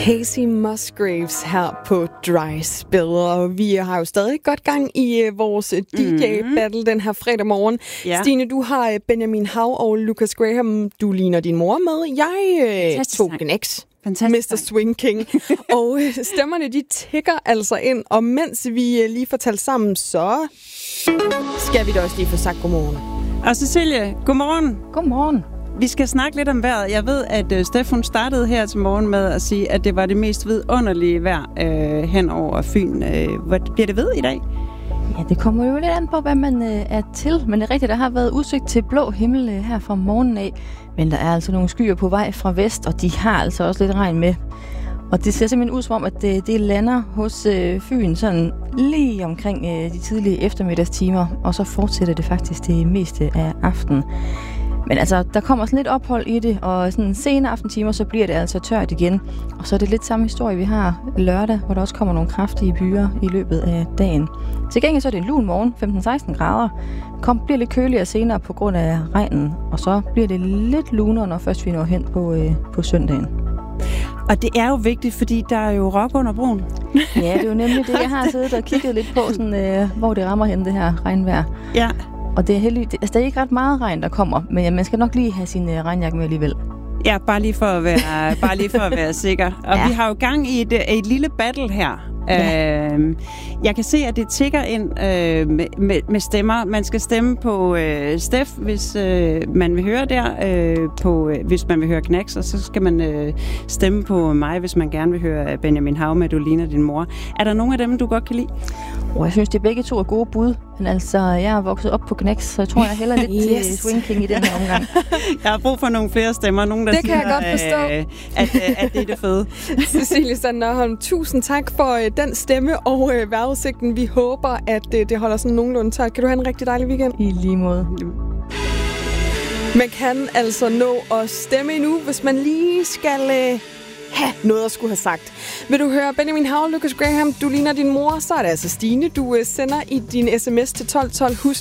Casey Musgraves her på Dry Spell, og vi har jo stadig godt gang i vores DJ-battle den her fredag morgen. Ja. Stine, du har Benjamin Hav og Lucas Graham, du ligner din mor med. Jeg tog Gnex, Mr. Swing King, og stemmerne de tikker altså ind, og mens vi lige får talt sammen, så skal vi da også lige få sagt godmorgen. Og Cecilie, godmorgen. Godmorgen. Vi skal snakke lidt om vejret. Jeg ved, at Stefan startede her til morgen med at sige, at det var det mest vidunderlige vejr hen over Fyn. Hvad bliver det ved i dag? Ja, det kommer jo lidt an på, hvad man er til. Men det er rigtigt, der har været udsigt til blå himmel her fra morgenen af. Men der er altså nogle skyer på vej fra vest, og de har altså også lidt regn med. Og det ser simpelthen ud som om, at det lander hos Fyn sådan lige omkring de tidlige eftermiddagstimer. Og så fortsætter det faktisk det meste af aftenen. Men altså, der kommer sådan lidt ophold i det, og sådan senere aftentimer, så bliver det altså tørt igen. Og så er det lidt samme historie, vi har lørdag, hvor der også kommer nogle kraftige byer i løbet af dagen. Til gengæld så er det en lun morgen, 15-16 grader. Det bliver lidt køligere senere på grund af regnen, og så bliver det lidt lunere, når først vi når hen på søndagen. Og det er jo vigtigt, fordi der er jo rock under broen. Ja, det er jo nemlig det, jeg har siddet og kigget lidt på, sådan, hvor det rammer hen, det her regnvejr. Ja. Og det er heldigt. Altså, der er ikke ret meget regn, der kommer, men man skal nok lige have sin regnjakke med alligevel. Ja, bare lige for at være sikker. Og ja. Vi har jo gang i et lille battle her. Ja. Jeg kan se, at det tikker ind med stemmer. Man skal stemme på Steff, hvis man vil høre der. Hvis man vil høre Gnex, og så skal man stemme på mig, hvis man gerne vil høre Benjamin Hav med Du ligner din mor. Er der nogen af dem, du godt kan lide? Jeg synes, det begge to er gode bud. Men altså, jeg er vokset op på Gnex, så jeg tror, jeg hælder lidt til Swing King i den her omgang. Jeg har brug for nogle flere stemmer. Nogen, der det siger, kan jeg godt forstå. At det er det fede. Cecilie Sanderholm, tusind tak for den stemme og vejrudsigten. Vi håber, at det holder sådan nogenlunde tørt. Kan du have en rigtig dejlig weekend? I lige måde. Man kan altså nå at stemme endnu, hvis man lige skal have noget at skulle have sagt. Vil du høre Benjamin Hav, Lucas Graham, Du ligner din mor, så er det altså Stine. Du sender i din sms til 1212. Husk